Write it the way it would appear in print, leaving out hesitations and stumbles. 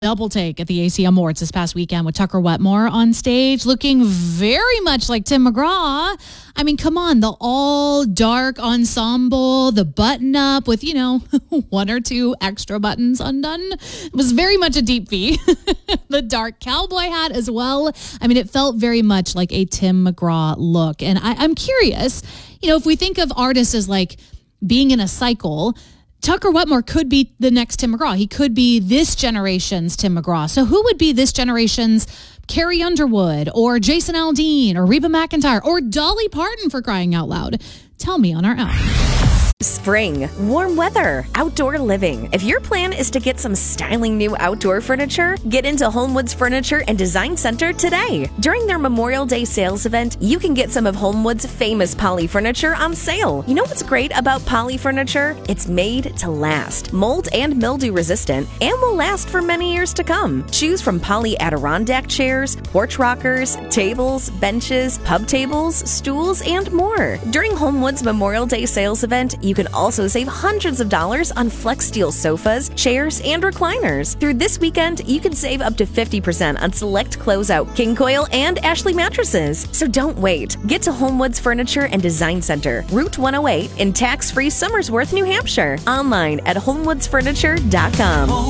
Double take at the ACM Awards this past weekend with Tucker Wetmore on stage, looking very much like Tim McGraw. I mean, come on, the all dark ensemble, the button up with, one or two extra buttons undone. It was very much a deep V. The dark cowboy hat as well. I mean, it felt very much like a Tim McGraw look. And I'm curious, if we think of artists as like being in a cycle, Tucker Wetmore could be the next Tim McGraw. He could be this generation's Tim McGraw. So who would be this generation's Carrie Underwood or Jason Aldean or Reba McEntire or Dolly Parton, for crying out loud? Tell me on our app. Spring, warm weather, outdoor living. If your plan is to get some styling new outdoor furniture, get into Homewood's Furniture and Design Center today. During their Memorial Day sales event, you can get some of Homewood's famous poly furniture on sale. You know what's great about poly furniture? It's made to last, mold and mildew resistant, and will last for many years to come. Choose from poly Adirondack chairs, porch rockers, tables, benches, pub tables, stools, and more. During Homewood's Memorial Day sales event, you can also save hundreds of dollars on Flex Steel sofas, chairs, and recliners. Through this weekend, you can save up to 50% on select closeout King Coil and Ashley mattresses. So don't wait. Get to Homewood's Furniture and Design Center, Route 108 in tax-free Somersworth, New Hampshire. Online at homewoodsfurniture.com.